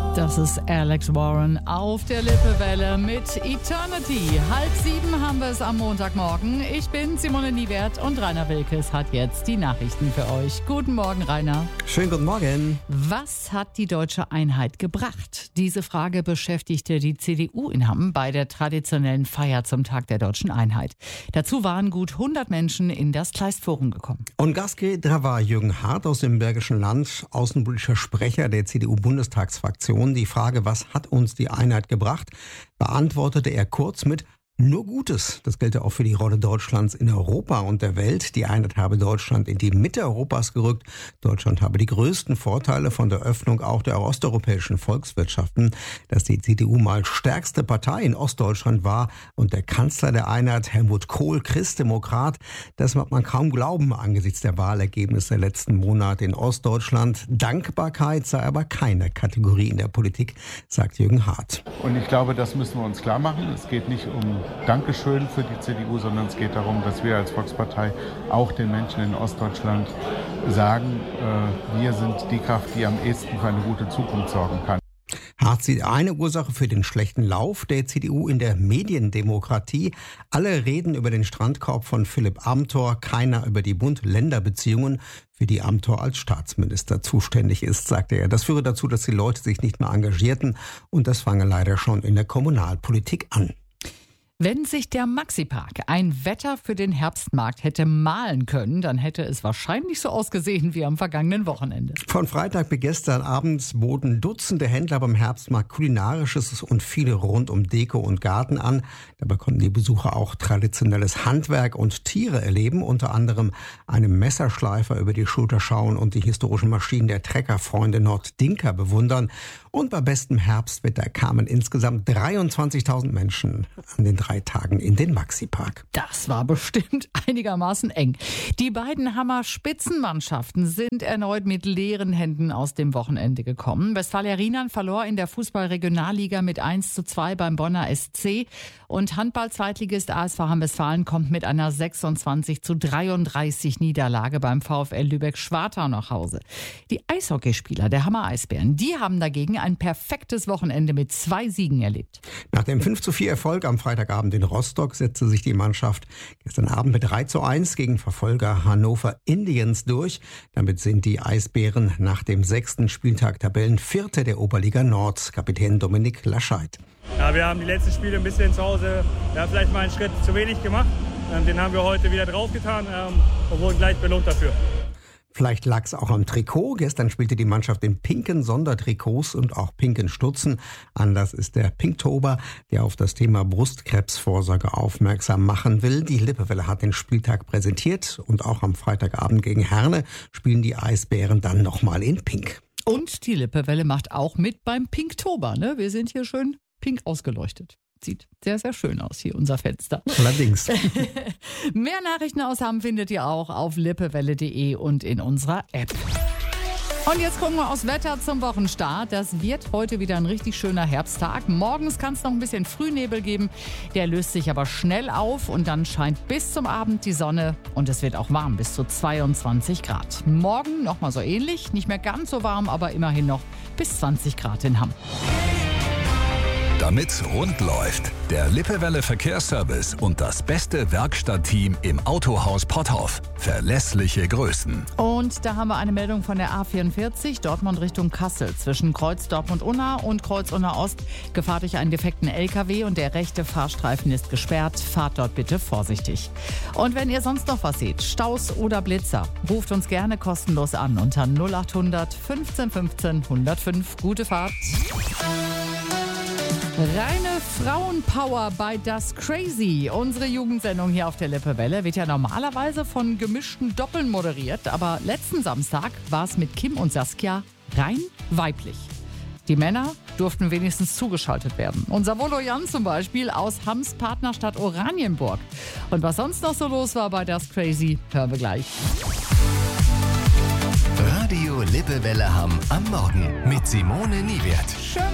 Das ist Alex Warren auf der Lippewelle mit Eternity. 6:30 haben wir es am Montagmorgen. Ich bin Simone Niewert und Rainer Wilkes hat jetzt die Nachrichten für euch. Guten Morgen, Rainer. Schönen guten Morgen. Was hat die deutsche Einheit gebracht? Diese Frage beschäftigte die CDU in Hamm bei der traditionellen Feier zum Tag der deutschen Einheit. Dazu waren gut 100 Menschen in das Kleistforum gekommen. Und Gastgeber war Jürgen Hart aus dem Bergischen Land, außenpolitischer Sprecher der CDU-Bundestagsfraktion. Die Frage, was hat uns die Einheit gebracht, beantwortete er kurz mit nur Gutes. Das gelte auch für die Rolle Deutschlands in Europa und der Welt. Die Einheit habe Deutschland in die Mitte Europas gerückt. Deutschland habe die größten Vorteile von der Öffnung auch der osteuropäischen Volkswirtschaften. Dass die CDU mal stärkste Partei in Ostdeutschland war und der Kanzler der Einheit, Helmut Kohl, Christdemokrat, das mag man kaum glauben angesichts der Wahlergebnisse der letzten Monate in Ostdeutschland. Dankbarkeit sei aber keine Kategorie in der Politik, sagt Jürgen Hart. Und ich glaube, das müssen wir uns klar machen. Es geht nicht um Dankeschön für die CDU, sondern es geht darum, dass wir als Volkspartei auch den Menschen in Ostdeutschland sagen, wir sind die Kraft, die am ehesten für eine gute Zukunft sorgen kann. Hart sieht eine Ursache für den schlechten Lauf der CDU in der Mediendemokratie. Alle reden über den Strandkorb von Philipp Amthor, keiner über die Bund-Länder-Beziehungen, für die Amthor als Staatsminister zuständig ist, sagte er. Das führe dazu, dass die Leute sich nicht mehr engagierten und das fange leider schon in der Kommunalpolitik an. Wenn sich der Maxi-Park ein Wetter für den Herbstmarkt hätte malen können, dann hätte es wahrscheinlich so ausgesehen wie am vergangenen Wochenende. Von Freitag bis gestern Abend boten Dutzende Händler beim Herbstmarkt Kulinarisches und viele rund um Deko und Garten an. Dabei konnten die Besucher auch traditionelles Handwerk und Tiere erleben, unter anderem einem Messerschleifer über die Schulter schauen und die historischen Maschinen der Treckerfreunde Norddinker bewundern. Und bei bestem Herbstwetter kamen insgesamt 23.000 Menschen an den 3 Tagen in den Maxi-Park. Das war bestimmt einigermaßen eng. Die beiden Hammer-Spitzenmannschaften sind erneut mit leeren Händen aus dem Wochenende gekommen. Westfalia Rienan verlor in der Fußball-Regionalliga mit 1:2 beim Bonner SC. Und Handball-Zweitligist ASV Hamm-Westfalen kommt mit einer 26:33 Niederlage beim VfL Lübeck-Schwartau nach Hause. Die Eishockeyspieler der Hammer Eisbären, die haben dagegen ein perfektes Wochenende mit 2 Siegen erlebt. Nach dem 5:4 Erfolg am Freitagabend in Rostock setzte sich die Mannschaft gestern Abend mit 3:1 gegen Verfolger Hannover Indians durch. Damit sind die Eisbären nach dem 6. Spieltag Tabellenvierter der Oberliga Nord. Kapitän Dominik Lascheid. Ja, wir haben die letzten Spiele ein bisschen zu Hause vielleicht mal einen Schritt zu wenig gemacht. Den haben wir heute wieder draufgetan und wurden gleich belohnt dafür. Vielleicht lag es auch am Trikot. Gestern spielte die Mannschaft in pinken Sondertrikots und auch pinken Stutzen. Anlass ist der Pinktober, der auf das Thema Brustkrebsvorsorge aufmerksam machen will. Die Lippewelle hat den Spieltag präsentiert und auch am Freitagabend gegen Herne spielen die Eisbären dann nochmal in Pink. Und die Lippewelle macht auch mit beim Pinktober, ne? Wir sind hier schön pink ausgeleuchtet. Sieht sehr, sehr schön aus hier, unser Fenster. Allerdings. Mehr Nachrichten aus Hamm findet ihr auch auf lippewelle.de und in unserer App. Und jetzt gucken wir aufs Wetter zum Wochenstart. Das wird heute wieder ein richtig schöner Herbsttag. Morgens kann es noch ein bisschen Frühnebel geben. Der löst sich aber schnell auf und dann scheint bis zum Abend die Sonne. Und es wird auch warm, bis zu 22 Grad. Morgen nochmal so ähnlich, nicht mehr ganz so warm, aber immerhin noch bis 20 Grad in Hamm. Damit's rund läuft, der Lippewelle Verkehrsservice und das beste Werkstattteam im Autohaus Potthoff. Verlässliche Größen. Und da haben wir eine Meldung von der A44, Dortmund Richtung Kassel. Zwischen Kreuz Dortmund-Unna und Kreuz Unna-Ost Gefahr durch einen defekten LKW und der rechte Fahrstreifen ist gesperrt. Fahrt dort bitte vorsichtig. Und wenn ihr sonst noch was seht, Staus oder Blitzer, ruft uns gerne kostenlos an unter 0800 15 15 105. Gute Fahrt. Reine Frauenpower bei Das Crazy. Unsere Jugendsendung hier auf der Lippewelle wird ja normalerweise von gemischten Doppeln moderiert, aber letzten Samstag war es mit Kim und Saskia rein weiblich. Die Männer durften wenigstens zugeschaltet werden. Unser Volo Jan zum Beispiel aus Hamms Partnerstadt Oranienburg. Und was sonst noch so los war bei Das Crazy, hören wir gleich. Radio Lippewelle Hamm am Morgen mit Simone Niewert.